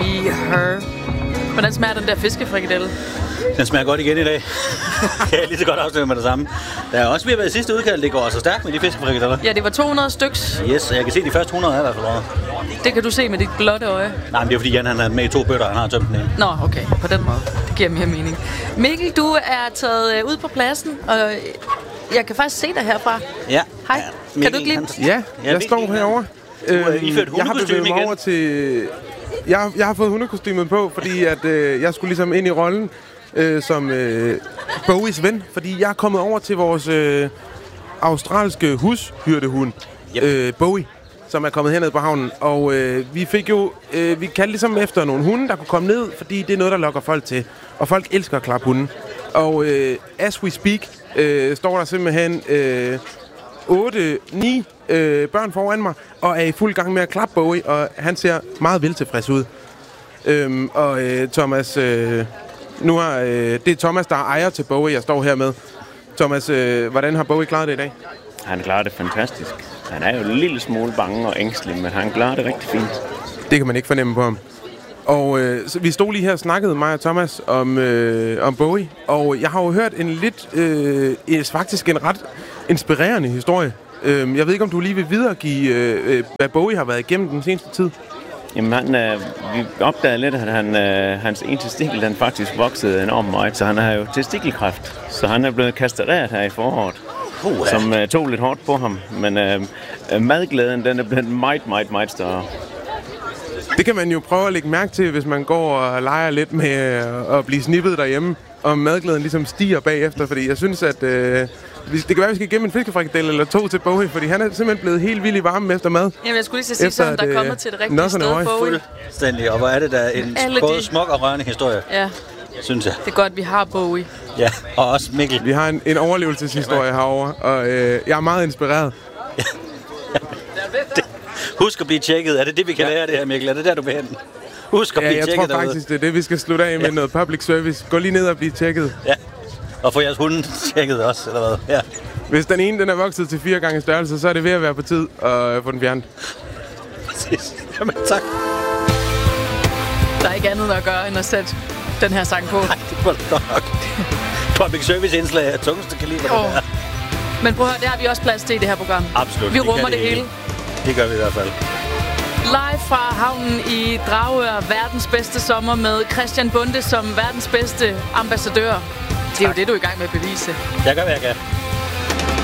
her. Hvordan smager den der fiskefrikadelle? Den smager godt igen i dag. Kan jeg lige så godt afsløre med det samme. Der er også ved at være sidste udkald. Det går så stærkt med de fiskefrikadeller. Ja, det var 200 styks. Yes, jeg kan se de første 100 er i hvert fald. Det kan du se med dit blotte øje. Nej, men det er fordi Jan han har med i 2 bøtter, han har tømt den ene. Nå, okay. På den måde. Det giver mere mening. Mikkel, du er taget ud på pladsen, og jeg kan faktisk se dig herfra. Ja. Hej. Ja, Kan du ikke lige... Ja, jeg står herovre. Jeg har bevæget mig over til... Jeg har fået hundekostymet på, fordi at, jeg skulle ligesom ind i rollen som Bowies ven. Fordi jeg er kommet over til vores australske hushyrdehund, Bowie, som er kommet herned på havnen. Og vi kaldte ligesom efter nogle hunde, der kunne komme ned, fordi det er noget, der lokker folk til. Og folk elsker at klappe hunden. Og as we speak, står der simpelthen 8-9 børn foran mig, og er i fuld gang med at klappe Bowie, og han ser meget veltilfreds ud. Thomas, det er Thomas, der er ejer til Bowie, jeg står her med. Thomas, hvordan har Bowie klaret det i dag? Han klarer det fantastisk. Han er jo en lille smule bange og ængstelig, men han klarer det rigtig fint. Det kan man ikke fornemme på ham. Og så vi stod lige her og snakkede, mig og Thomas, om Bowie. Og jeg har jo hørt faktisk en ret inspirerende historie. Jeg ved ikke, om du lige vil videregive, hvad Bowie har været igennem den seneste tid? Jamen, vi opdagede lidt, at hans ene testikel, den faktisk voksede enormt meget, så han har jo testikelkræft. Så han er blevet kastreret her i foråret, som tog lidt hårdt på ham. Men madglæden, den er blevet meget, meget, meget større. Det kan man jo prøve at lægge mærke til, hvis man går og leger lidt med at blive snippet derhjemme, og madglæden ligesom stiger bagefter, fordi jeg synes, at det kan være, at vi skal gemme en fiskefrikadelle eller 2 til Bowie, fordi han er simpelthen blevet helt vild i varmen efter mad. Jamen, jeg skulle lige sige sådan, der er kommet til det rigtige sted, Bowie. Fuldstændig, og hvor er det der en både smuk og rørende historie, synes jeg. Det er godt, vi har Bowie. Ja, og også Mikkel. Vi har en overlevelseshistorie herovre, og jeg er meget inspireret. Husk at blive tjekket. Er det vi kan lære det her, Mikkel? Er det der, du vil hen? Husk at blive tjekket derude. Jeg tror faktisk, det er det, vi skal slutte af med noget public service. Gå lige ned og blive tjekket. Ja, og få jeres hunde tjekket også, eller hvad? Ja. Hvis den ene den er vokset til 4 gange størrelse, så er det ved at være på tid at få den fjernet. Præcis. Jamen, tak. Der er ikke andet at gøre, end at sætte den her sang på. Nej, det var det godt nok. Public service indslag af tungeste kaliber. Men prøv at høre, det har vi også plads til i det her program. Absolut. Vi rummer det hele. Det gør vi i hvert fald. Live fra havnen i Dragør, verdens bedste sommer med Christian Bonde som verdens bedste ambassadør. Det er jo det, du er i gang med at bevise. Jeg gør, hvad jeg kan.